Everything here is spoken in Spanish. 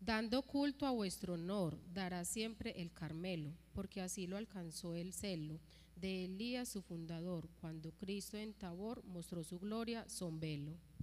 Dando culto a vuestro honor, dará siempre el Carmelo, porque así lo alcanzó el celo de Elías su fundador, cuando Cristo en Tabor mostró su gloria son velo.